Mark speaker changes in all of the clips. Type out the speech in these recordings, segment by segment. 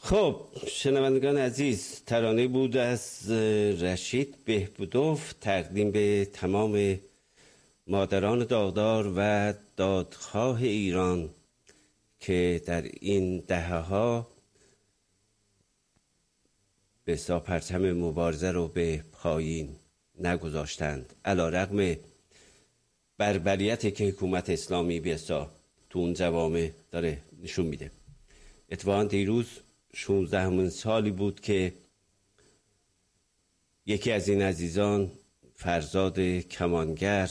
Speaker 1: خب شنوندگان عزیز، ترانه بود از رشید بهبودوف تقدیم به تمام مادران داغدار و دادخواه ایران که در این دهه‌ها به پرچم مبارزه رو به پایین نگذاشتند، علی‌رغم بربریتی که حکومت اسلامی تو اون جوامع داره نشون میده. اتفاقا دیروز 16 سالی بود که یکی از این عزیزان، فرزاد کمانگر،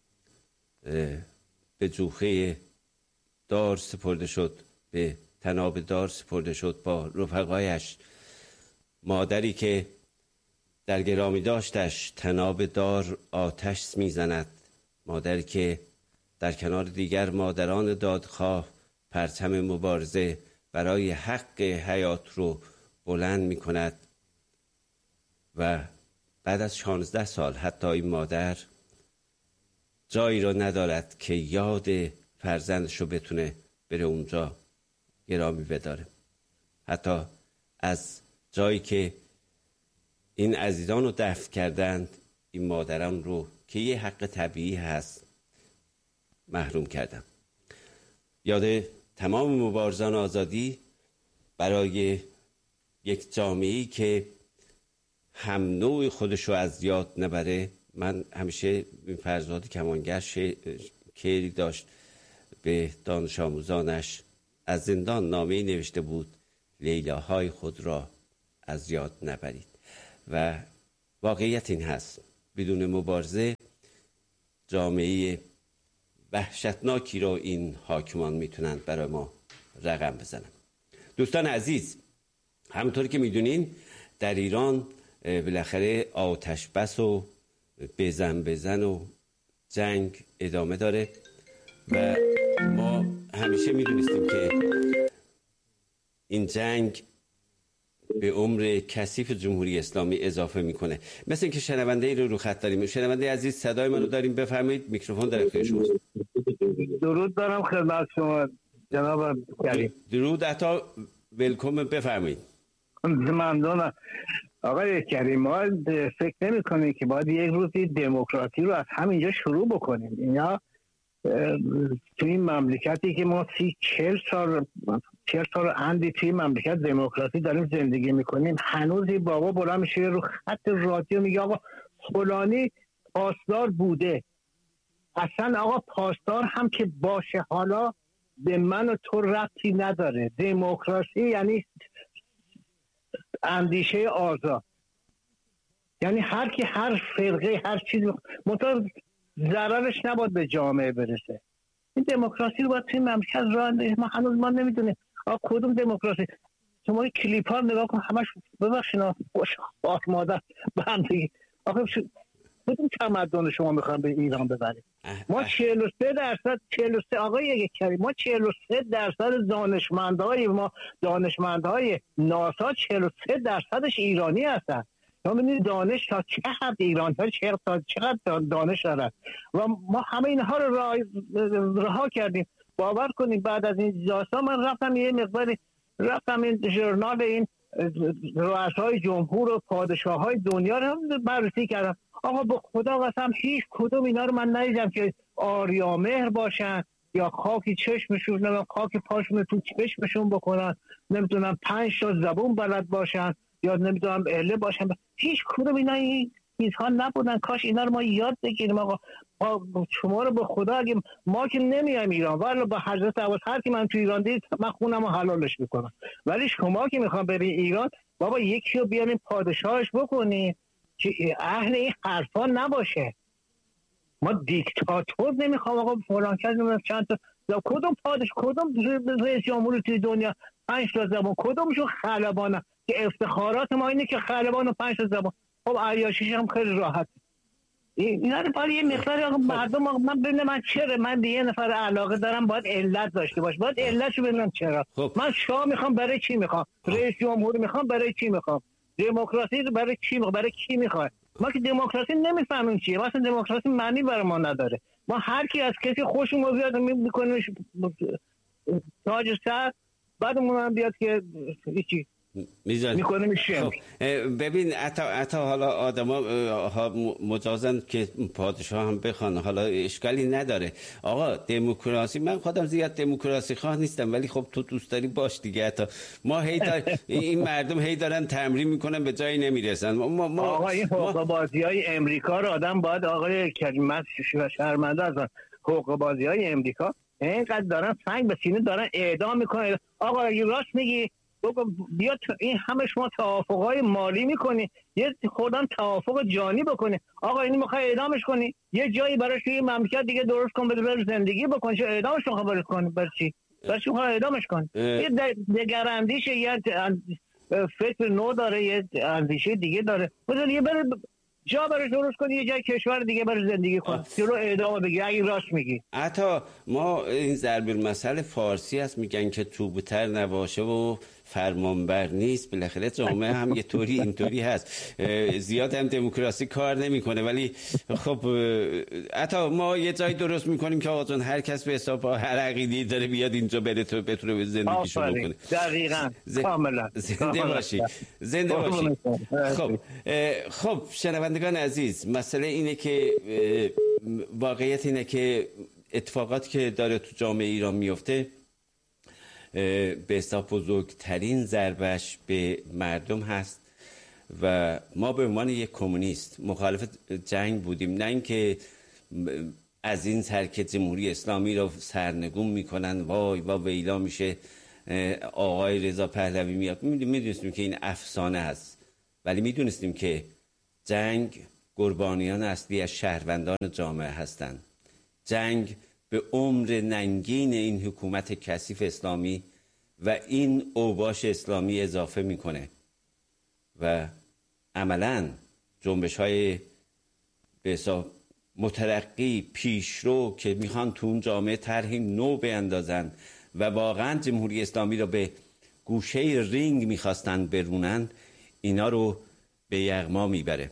Speaker 1: به جوخه دار سپرده شد، به طناب دار سپرده شد با رفقایش. مادری که در گرامی داشتش طناب دار آتش میزند، مادری که در کنار دیگر مادران دادخواه پرچم مبارزه برای حق حیات رو بلند می کند و بعد از 16 سال حتی این مادر جایی رو ندارد که یاد فرزندش رو بتونه بره اونجا گرامی بداره. حتی از جایی که این عزیزان رو دفن کردند، این مادران رو که یه حق طبیعی هست محروم کردن. یاد تمام مبارزان آزادی برای یک جامعه‌ای که هم نوع خودش رو از یاد نبره. من همیشه فرزاد کمانگر شعری داشت به دانش آموزانش، از زندان نامه‌ای نوشته بود: لیلاهای خود را از یاد نبرید. و واقعیت این هست، بدون مبارزه جامعه وحشتناکی رو این حاکمان میتونن برای ما رقم بزنن. دوستان عزیز، همونطور که میدونین در ایران بالاخره آتش بس و بزن و جنگ ادامه داره و ما همیشه میدونستیم که این جنگ به عمر کثیف جمهوری اسلامی اضافه میکنه. مثل اینکه شنونده ای رو خط داریم. شنونده عزیز صدای منو داریم، بفرمایید، میکروفون در اختیار شماست.
Speaker 2: درود دارم خدمت شما جناب کریم.
Speaker 1: درود، عطا، ولکام، بفرمایید.
Speaker 2: ممنونم آقای کریم. ما فکر نمی کنیم که باید یک روزی دموکراسی رو از همینجا شروع بکنیم. اینا توی این مملکتی که ما 40 سال اندی توی مملکت دموکراسی داریم زندگی میکنیم، هنوز این بابا بلند میشه رو خط رادیو میگه آقا فلانی پاسدار بوده. اصلا آقا پاسدار هم که باشه حالا به من و تو ربطی نداره. دموکراسی یعنی اندیشه آزاد، یعنی هر کی هر فرقه هر چیزی منتها ضررش نباید به جامعه برسه. این دموکراسی رو باید توی مملکت راه اندازیم. ما هنوز نمیدونیم آقا کدوم دموکراسی. شما کلیپ ها نگاه کن، همش ببخشید خوش مادر بندگی. آخه کدوم تمدن شما میخوان به ایران ببرید؟ ما 43% آقای کریم، ما 43% دانشمندهای ناسا 43%ش ایرانی هستن. شما ببینید دانش تا چه حد ایران ها چقدر دانش دارن و ما همه اینها رو رها کردیم. باور کنید بعد از این داستان من رفتم یه مقداری این ژورنال این رؤسای جمهور و پادشاه‌های دنیا رو بررسی کردم. آقا به خدا قسم هیچ کدوم اینا رو من ندیدم که آریامهر باشن یا خاکی چشمشون، نمیدونم خاک پاشون تو چشمشون بکنن، نمیدونم 5 تا زبون بلد باشن یا نمیدونم اله باشن. هیچ کدوم اینا چیزها نبودن. کاش اینا رو ما یاد بگیریم. آقا شما رو به خدا اگه ما که نمیایم ایران، ولی با حضرت عباس هر کی من تو ایران دید من خونم رو حلالش میکنم، ولی شما که میخوام برین ایران بابا یکی رو بیارین پادشاهش بکنین که اهل این حرفا نباشه. ما دیکتاتور نمیخوام آقا فلان کس چند تا کدوم رئیس جمهوری توی دنیا 5 تا زبان، کدومشون خلبانه که افتخارات ما اینه که خلبان و 5 تا زبان. خب عیاشیش هم خیلی راحت. اینا رو باید یه مقداری آقا مردم من ببینم من چرا من به یه نفر علاقه دارم باید علت داشته باشه، باید علتشو ببینم چرا. من شاه میخوام برای چی میخوام، رئیس جمهور میخوام برای چی میخوام، دموکراسی برای چی میخوام، برای کی میخوام. ما که دموکراسی نمیفهمیم چیه، مثلا دموکراسی معنی برای ما نداره. ما هر کی از کسی خوشمون بیاد میکنیمش تاج سر، بعدمون هم بیاد که هیچی میکنه میشه.
Speaker 1: خب ببین حتی حالا آدما مجازن که پادشاه هم بخوان، حالا اشکالی نداره. آقا دموکراسی، من خودم زیاد دموکراسی خواه نیستم، ولی خب تو دوست داری باش دیگه. حتی ما این مردم هی دارن تمرین میکنن به جایی نمیرسن.
Speaker 2: آقا این حقوق بازی های امریکا رو آدم باید، آقای کریمت شرمنده از حقوق بازی های امریکا اینقدر دارن سنگ به سینه دارن اعدام میکنن. آقا اگه راست میگی بیا این همه شما توافقای مالی میکنی، یه خودم توافق جانی بکنی. آقا اینو میخوای اعدامش کنی، یه جایی براش یه مملکت دیگه درست کن بده زندگی بکنی، چه اعدامش رو خبرت کنی؟ برای چی میخوای اعدامش کنی؟ یه دگراندیش، یه فکر نو داره، یه اندیشه دیگه داره، بذار یه بره جا براش درست کنی، یه جای کشور دیگه براش زندگی کن، جلو اعدام بگی اگه راست میگی.
Speaker 1: حتی ما این ضرب المثل فارسی هست، میگن که توبوتر نباشه و فرمانبر نیست. بالاخره جامعه هم یه طوری اینطوری هست، زیاد هم دموکراسی کار نمیکنه. ولی خب حتی ما یه جای درست میکنیم که آقا جان هر کس به حساب هر عقیده‌ای داره بیاد اینجا بره تو بتونه زندگیشو بکنه.
Speaker 2: دقیقاً کاملا.
Speaker 1: زنده باشی، زنده باشی. خب شنوندگان عزیز، مسئله اینه که واقعیت اینه که اتفاقاتی که داره تو جامعه ایران میفته به حساب بزرگترین ضربش به مردم هست و ما به عنوان یک کمونیست مخالف جنگ بودیم. نه اینکه از این سر که جمهوری اسلامی رو سرنگون میکنن وای ویلا میشه آقای رضا پهلوی میاد. میدونستیم که این افسانه هست، ولی میدونستیم که جنگ قربانیان اصلی از شهروندان جامعه هستند. جنگ به عمر ننگین این حکومت کثیف اسلامی و این اوباش اسلامی اضافه میکنه و عملاً جنبش‌های به حساب مترقی پیشرو که میخوان تو اون جامعه طرحی نو بیندازن و واقعاً جمهوری اسلامی رو به گوشه رینگ میخواستن برونن، اینا رو به یغما میبره.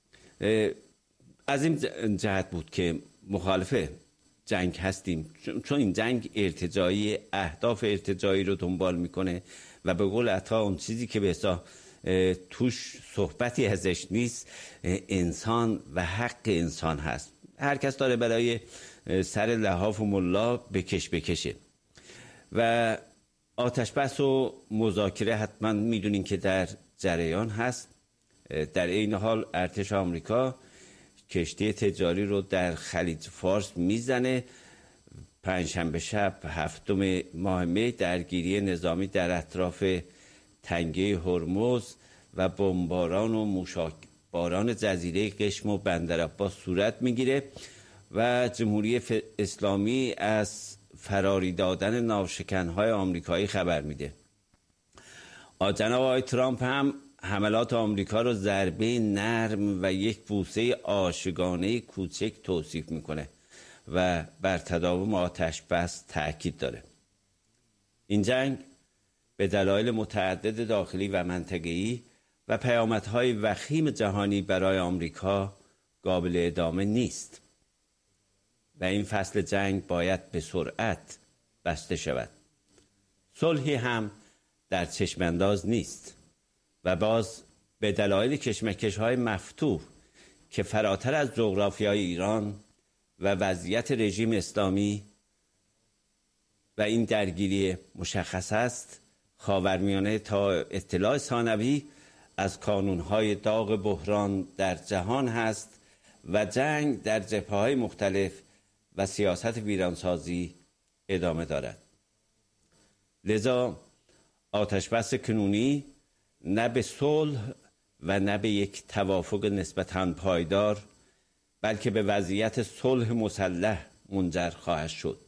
Speaker 1: از این جهت بود که مخالف جنگ هستیم، چون این جنگ ارتجاعی، اهداف ارتجاعی رو دنبال میکنه و به قول عطا اون چیزی که به حساب توش صحبتی ازش نیست انسان و حق انسان هست. هر کس داره برای سر لحاف و ملا بکشه و آتش بس و مذاکره حتما میدونین که در جریان هست. در این حال ارتش آمریکا کشتی تجاری رو در خلیج فارس میزنه. پنجشنبه شب 7 ماه می درگیری نظامی در اطراف تنگه هرمز و بمباران و موشکباران جزیره قشم و بندرعباس صورت میگیره و جمهوری اسلامی از فراری دادن ناوشکنهای آمریکایی خبر میده. جناب آقای ترامپ هم حملات آمریکا رو ضربه نرم و یک بوسه عاشقانه کوچک توصیف میکنه و بر تداوم آتش بس تاکید داره. این جنگ به دلایل متعدد داخلی و منطقه‌ای و پیامدهای وخیم جهانی برای آمریکا قابل ادامه نیست و این فصل جنگ باید به سرعت بسته شود. صلحی هم در چشم انداز نیست و باز به دلایل کشمکش‌های مفتوح که فراتر از جغرافیای ایران و وضعیت رژیم اسلامی و این درگیری مشخص است، خاورمیانه تا اطلاع ثانوی از کانون‌های داغ بحران در جهان هست و جنگ در جبهه‌های مختلف و سیاست ویرانسازی ادامه دارد. لذا آتش بس کنونی نه به صلح و نه به یک توافق نسبتاً پایدار بلکه به وضعیت صلح مسلح منجر خواهد شد.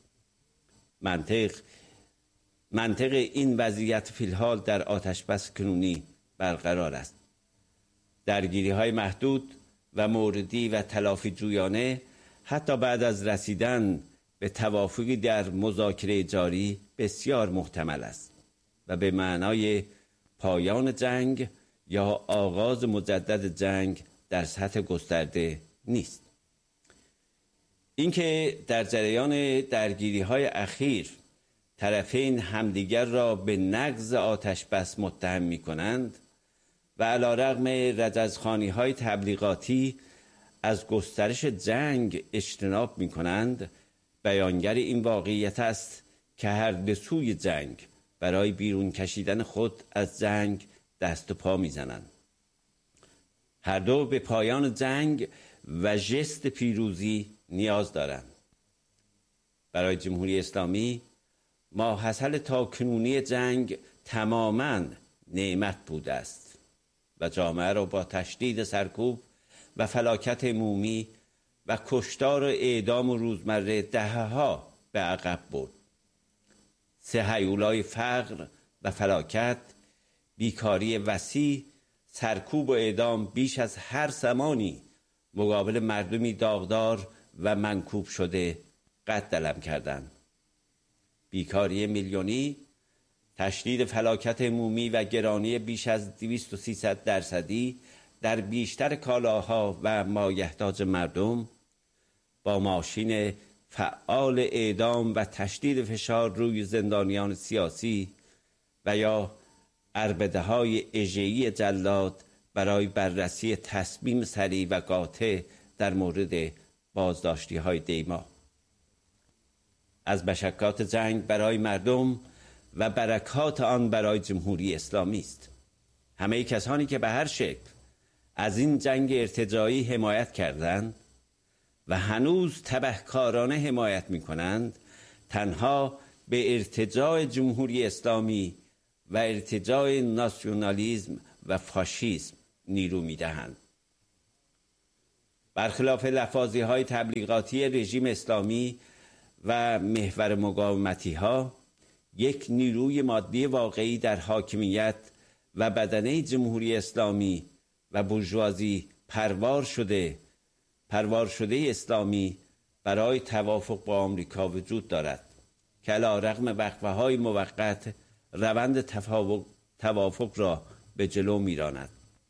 Speaker 1: منطق این وضعیت فی الحال در آتش بس کنونی برقرار است. درگیری های محدود و موردی و تلافی جویانه حتی بعد از رسیدن به توافقی در مذاکره جاری بسیار محتمل است و به معنای پایان جنگ یا آغاز مجدد جنگ در سطح گسترده نیست. اینکه در جریان درگیری‌های اخیر طرفین همدیگر را به نقض آتش بس متهم می کنند و علیرغم رجزخوانی‌های تبلیغاتی از گسترش جنگ اجتناب می کنند، بیانگر این واقعیت است که هر دو سوی جنگ برای بیرون کشیدن خود از جنگ دست و پا می زنند. هر دو به پایان جنگ و ژست پیروزی نیاز دارند. برای جمهوری اسلامی ماحصل تاکنونی جنگ تماماً نعمت بوده است و جامعه را با تشدید سرکوب و فلاکت عمومی و کشتار و اعدام و روزمره دهه‌ها به عقب برد. سه هیولای فقر و فلاکت، بیکاری وسیع، سرکوب و اعدام بیش از هر زمانی مقابل مردمی داغدار و منکوب شده قد علم کردند. بیکاری میلیونی، تشدید فلاکت عمومی و گرانی بیش از 200-300% در بیشتر کالاها و مایحتاج مردم، با ماشین فعال اعدام و تشدید فشار روی زندانیان سیاسی و یا عربده‌های اژه‌ای جلاد برای بررسی تصمیم سریع و قاطع در مورد بازداشتی‌های دیما. از مشقات جنگ برای مردم و برکات آن برای جمهوری اسلامی است. همه کسانی که به هر شکل از این جنگ ارتجاعی حمایت کردند و هنوز تبهکارانه حمایت می کنند، تنها به ارتجاع جمهوری اسلامی و ارتجاع ناسیونالیسم و فاشیسم نیرو می دهند. برخلاف لفاظی های تبلیغاتی رژیم اسلامی و محور مقاومتی ها، یک نیروی مادی واقعی در حاکمیت و بدنه جمهوری اسلامی و بورژوازی پروار شده اسلامی برای توافق با آمریکا وجود دارد که علیرغم وقفه‌های موقت روند توافق را به جلو می‌راند.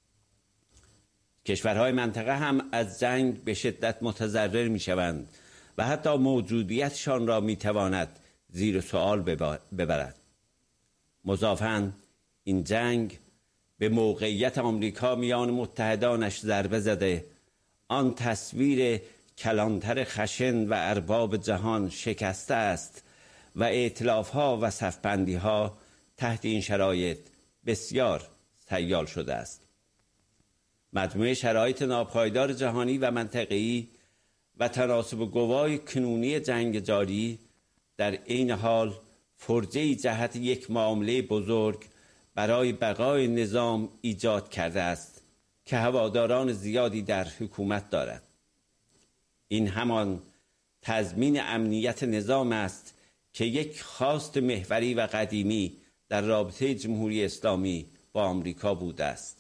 Speaker 1: کشورهای منطقه هم از جنگ به شدت متضرر می‌شوند و حتی موجودیتشان را می‌تواند زیر سوال ببرد. مضافاً این جنگ به موقعیت آمریکا میان متحدانش ضربه زده، آن تصویر کلانتر خشن و ارباب جهان شکسته است و ائتلاف‌ها و صف‌بندی‌ها تحت این شرایط بسیار سیال شده است. مجموعه شرایط ناپایدار جهانی و منطقه‌ای و تناسب گوای کنونی جنگ جاری در این حال فرضه‌ای جهت یک معامله بزرگ برای بقای نظام ایجاد کرده است که هواداران زیادی در حکومت دارد. این همان تضمین امنیت نظام است که یک خواست محوری و قدیمی در رابطه جمهوری اسلامی با آمریکا بوده است.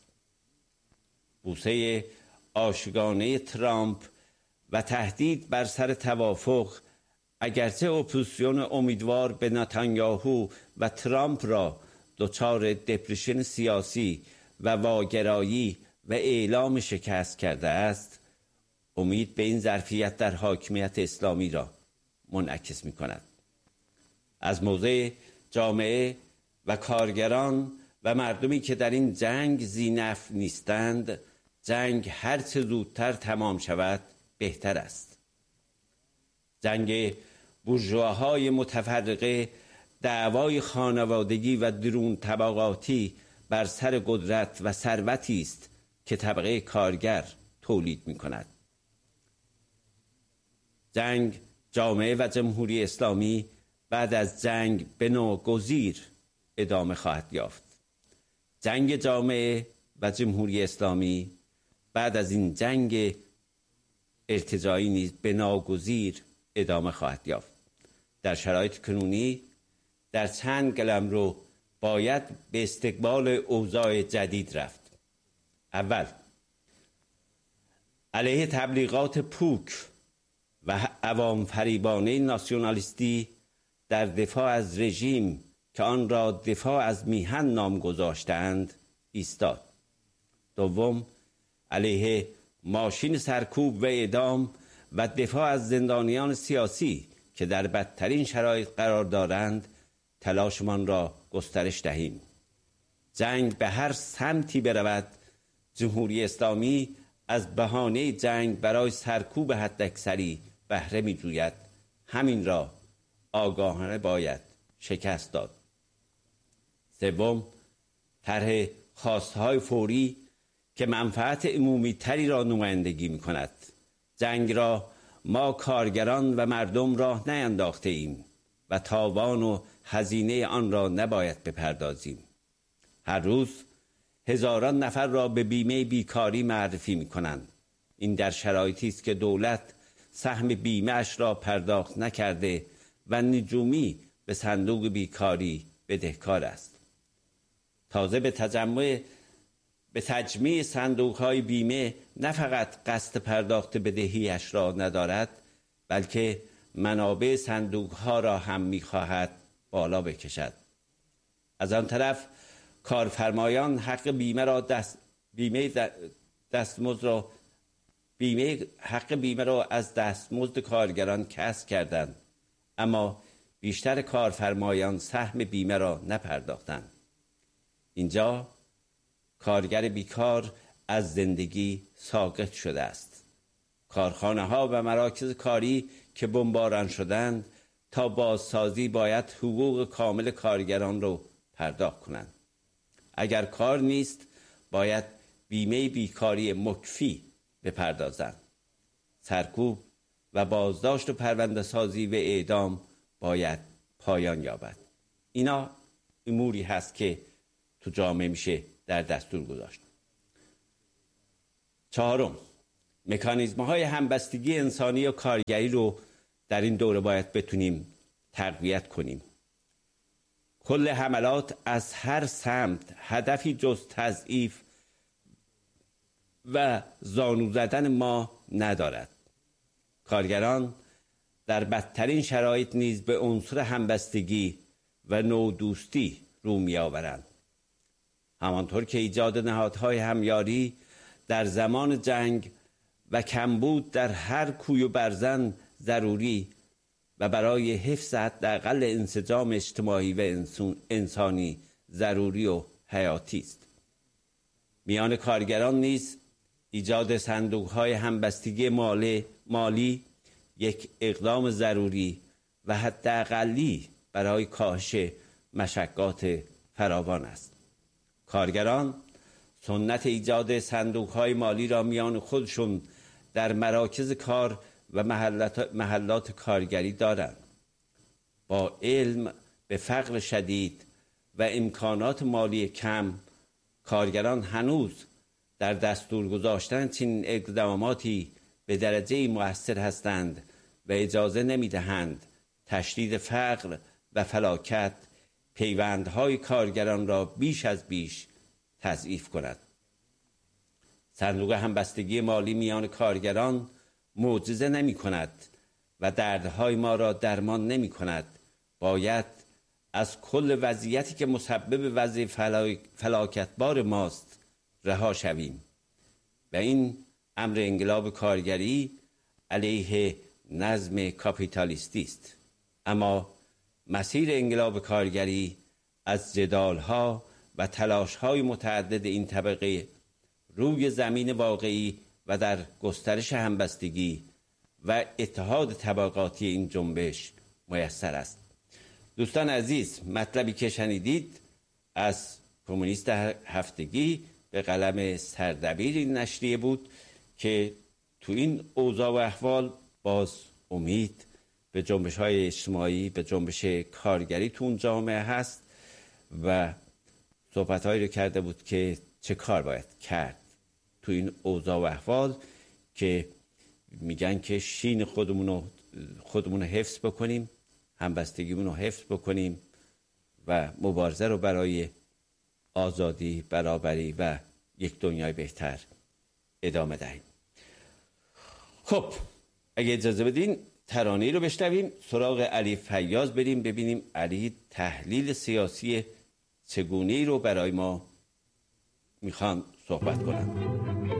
Speaker 1: بوسه عاشقانه ترامپ و تهدید بر سر توافق، اگرچه اپوزیسیون امیدوار به نتانیاهو و ترامپ را دچار دپرشن سیاسی و واگرایی و اعلام شکست کرده است، امید به این ظرفیت در حاکمیت اسلامی را منعکس می کند. از موضع جامعه و کارگران و مردمی که در این جنگ ذی‌نفع نیستند، جنگ هر چه زودتر تمام شود بهتر است. جنگ بورژواهای متفرقه دعوای خانوادگی و درون طبقاتی بر سر قدرت و ثروتی است که طبقه کارگر تولید می کند. جنگ جامعه و جمهوری اسلامی بعد از جنگ به ناگزیر ادامه خواهد یافت. جنگ جامعه و جمهوری اسلامی بعد از این جنگ ارتجاعی نیز به ناگزیر ادامه خواهد یافت. در شرایط کنونی در چند قلمرو باید به استقبال اوضاع جدید رفت. اول، علیه تبلیغات پوک و عوام فریبانه ناسیونالیستی در دفاع از رژیم که آن را دفاع از میهن نام گذاشتند ایستاد. دوم، علیه ماشین سرکوب و اعدام و دفاع از زندانیان سیاسی که در بدترین شرایط قرار دارند تلاشمان را گسترش دهیم. جنگ به هر سمتی برود، جمهوری اسلامی از بهانه جنگ برای سرکوب حداکثری بهره می‌جوید. همین را آگاهانه باید شکست داد. سوم، طرح خواستهای فوری که منفعت عمومی تری را نمایندگی می‌کند. جنگ را ما کارگران و مردم راه نینداخته ایم و تاوان و هزینه آن را نباید بپردازیم. هر روز هزاران نفر را به بیمه بیکاری معرفی می‌کنند. این در شرایطی است که دولت سهم بیمه اش را پرداخت نکرده و نجومی به صندوق بیکاری بدهکار است. تازه به تجمیع صندوق‌های بیمه نه فقط قصد پرداخت بدهیش را ندارد، بلکه منابع صندوق‌ها را هم می‌خواهد بالا بکشد. از آن طرف کارفرمایان حق بیمه را از دستمزد کارگران کسب کردند، اما بیشتر کارفرمایان سهم بیمه را نپرداختند. اینجا کارگر بیکار از زندگی ساقط شده است. کارخانه‌ها و مراکز کاری که بمباران شدند تا بازسازی باید حقوق کامل کارگران را پرداخت کنند. اگر کار نیست باید بیمه بیکاری مکفی بپردازند. سرکوب و بازداشت و پرونده سازی و اعدام باید پایان یابد. اینا اموری هست که تو جامعه میشه در دستور گذاشت. چهارم، مکانیزم‌های همبستگی انسانی و کارگری رو در این دوره باید بتونیم تقویت کنیم. کل حملات از هر سمت هدفی جز تضعیف و زانو زدن ما ندارد. کارگران در بدترین شرایط نیز به عنصر همبستگی و نودوستی رو می آورند. همانطور که ایجاد نهادهای همیاری در زمان جنگ و کمبود در هر کوی و برزن ضروری و برای حفظ حداقل انسجام اجتماعی و انسانی ضروری و حیاتی است. میان کارگران نیز ایجاد صندوق‌های همبستگی مالی یک اقدام ضروری و حداقلی برای کاهش مشقات فراوان است. کارگران سنت ایجاد صندوق‌های مالی را میان خودشون در مراکز کار و محلات کارگری دارند. با علم به فقر شدید و امکانات مالی کم، کارگران هنوز در دستور گذاشتن چنین اقداماتی به درجه مؤثر هستند و اجازه نمی‌دهند تشدید فقر و فلاکت پیوندهای کارگران را بیش از پیش تضعیف کند. صندوق همبستگی مالی میان کارگران معجزه نمی کند و دردهای ما را درمان نمی کند. باید از کل وضعیتی که مسبب وضع فلاکتبار ماست رها شویم و این امر انقلاب کارگری علیه نظم کاپیتالیستی است. اما مسیر انقلاب کارگری از جدالها و تلاشهای متعدد این طبقه روی زمین واقعی و در گسترش همبستگی و اتحاد طبقاتی این جنبش میسر است. دوستان عزیز، مطلبی که شنیدید از کمونیست هفتگی به قلم سردبیر این نشریه بود که تو این اوضاع و احوال باز امید به جنبش‌های اجتماعی، به جنبش کارگری تو اون جامعه هست و صحبت‌هایی رو کرده بود که چه کار باید کرد تو این اوضاع و احوال که میگن که شین خودمون رو حفظ بکنیم، همبستگیمون رو حفظ بکنیم و مبارزه رو برای آزادی، برابری و یک دنیای بهتر ادامه دهیم. خب اگه اجازه بدین ترانه‌ای رو بشنویم، سراغ علی فیاض بریم ببینیم علی تحلیل سیاسی چگونه‌ای رو برای ما میخوان صحبت کنن.